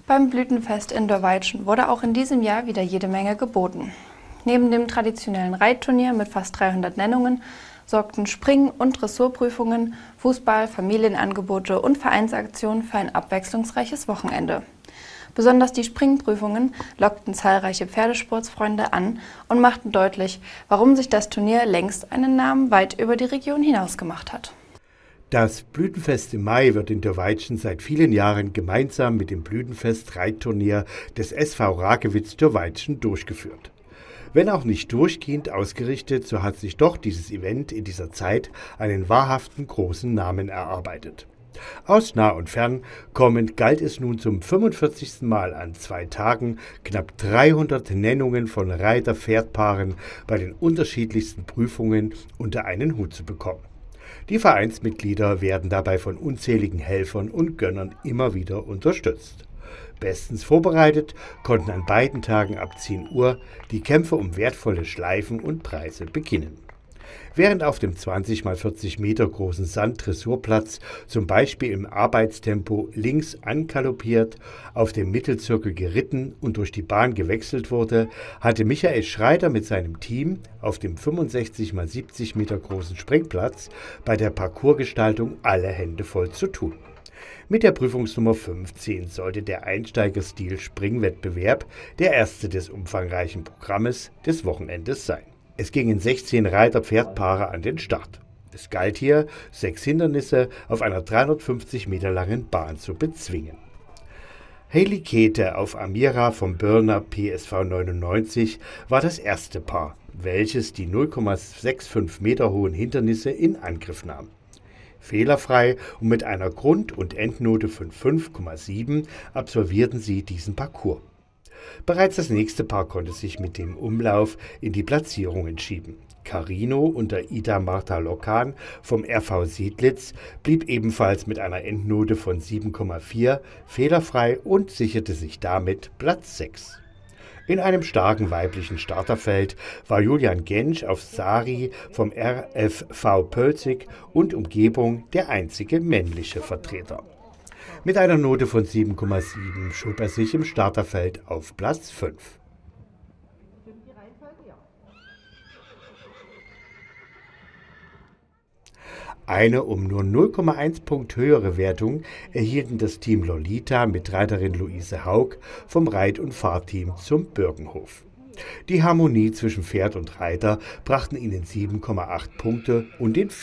Beim Blütenfest in Dörweitschen wurde auch in diesem Jahr wieder jede Menge geboten. Neben dem traditionellen Reitturnier mit fast 300 Nennungen sorgten Spring- und Dressurprüfungen, Fußball, Familienangebote und Vereinsaktionen für ein abwechslungsreiches Wochenende. Besonders die Springprüfungen lockten zahlreiche Pferdesportsfreunde an und machten deutlich, warum sich das Turnier längst einen Namen weit über die Region hinaus gemacht hat. Das Blütenfest im Mai wird in Dörweitschen seit vielen Jahren gemeinsam mit dem Blütenfest-Reitturnier des SV Rakewitz Dörweitschen durchgeführt. Wenn auch nicht durchgehend ausgerichtet, so hat sich doch dieses Event in dieser Zeit einen wahrhaften großen Namen erarbeitet. Aus nah und fern kommend galt es nun zum 45. Mal an 2 Tagen, knapp 300 Nennungen von Reiter-Pferdpaaren bei den unterschiedlichsten Prüfungen unter einen Hut zu bekommen. Die Vereinsmitglieder werden dabei von unzähligen Helfern und Gönnern immer wieder unterstützt. Bestens vorbereitet konnten an beiden Tagen ab 10 Uhr die Kämpfe um wertvolle Schleifen und Preise beginnen. Während auf dem 20 x 40 Meter großen Sanddressurplatz zum Beispiel im Arbeitstempo links angaloppiert, auf dem Mittelzirkel geritten und durch die Bahn gewechselt wurde, hatte Michael Schreiter mit seinem Team auf dem 65 x 70 Meter großen Springplatz bei der Parcoursgestaltung alle Hände voll zu tun. Mit der Prüfungsnummer 15 sollte der Einsteigerstil-Springwettbewerb der erste des umfangreichen Programmes des Wochenendes sein. Es gingen 16 Reiter-Pferdpaare an den Start. Es galt hier, 6 Hindernisse auf einer 350 Meter langen Bahn zu bezwingen. Hayley Käthe auf Amira vom Birner PSV 99 war das erste Paar, welches die 0,65 Meter hohen Hindernisse in Angriff nahm. Fehlerfrei und mit einer Grund- und Endnote von 5,7 absolvierten sie diesen Parcours. Bereits das nächste Paar konnte sich mit dem Umlauf in die Platzierungen schieben. Carino unter Ida Martha Lokan vom RV Siedlitz blieb ebenfalls mit einer Endnote von 7,4 fehlerfrei und sicherte sich damit Platz 6. In einem starken weiblichen Starterfeld war Julian Gensch auf Sari vom RFV Pölzig und Umgebung der einzige männliche Vertreter. Mit einer Note von 7,7 schob er sich im Starterfeld auf Platz 5. Eine um nur 0,1 Punkt höhere Wertung erhielten das Team Lolita mit Reiterin Luise Haug vom Reit- und Fahrteam zum Bürgenhof. Die Harmonie zwischen Pferd und Reiter brachten ihnen 7,8 Punkte und den